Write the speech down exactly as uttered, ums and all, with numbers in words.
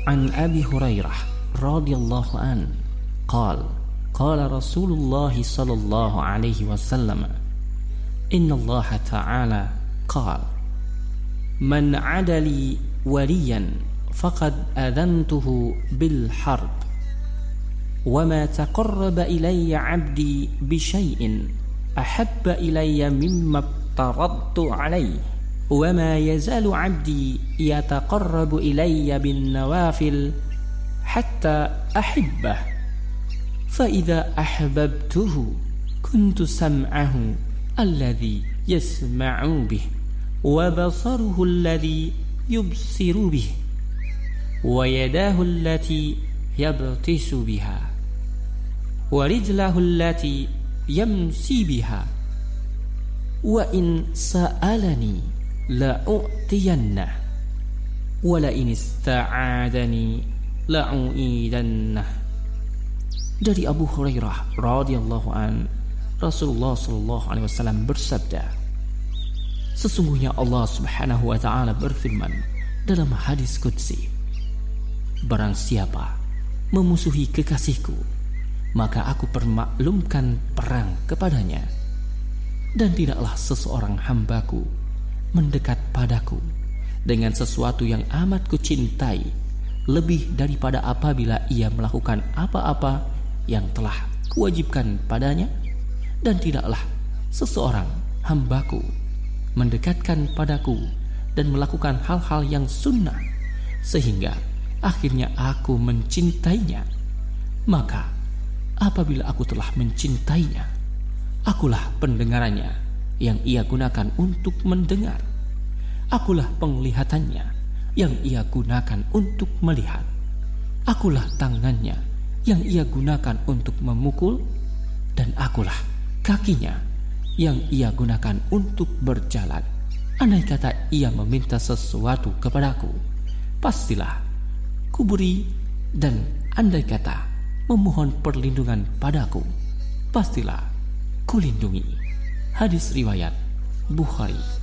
An Abi Hurairah radhiyallahu an qala qala Rasulullah sallallahu alaihi wasallam inna Allah ta'ala qala man 'adali waliyan faqad adantuhu bil harb wa ma taqarraba ilayya 'abdi bi syai'in ahabba ilayya mimma taradtu alayhi wa ma yazalu 'abdi yataqarrabu ilayya bin nawafil hatta ahibbah fa idza ahbabtuhu kuntu sam'ahu alladhi yasma'u bih wa basaruhu alladhi yubsiru bih wa yadahu allati yabtisu biha wa rijlahu allati yamsi biha wa in sa'alani la u'tiyannah wa la in ista'adani la u'idannah. Dari Abu Hurairah radhiyallahu an, Rasulullah sallallahu alaihi wasallam bersabda, sesungguhnya Allah Subhanahu wa taala berfirman dalam hadis qudsi, barang siapa memusuhi kekasihku, maka aku permaklumkan perang kepadanya, dan tidaklah seseorang hambaku mendekat padaku dengan sesuatu yang amat kucintai lebih daripada apabila ia melakukan apa-apa yang telah kuwajibkan padanya, dan tidaklah seseorang hambaku mendekatkan padaku dan melakukan hal-hal yang sunnah sehingga akhirnya aku mencintainya. Maka apabila aku telah mencintainya, akulah pendengarannya yang ia gunakan untuk mendengar, akulah penglihatannya yang ia gunakan untuk melihat, akulah tangannya yang ia gunakan untuk memukul, dan akulah kakinya yang ia gunakan untuk berjalan. Andai kata ia meminta sesuatu kepadaku, pastilah kuberi, dan andai kata memohon perlindungan padaku, pastilah kulindungi. Hadis riwayat Bukhari.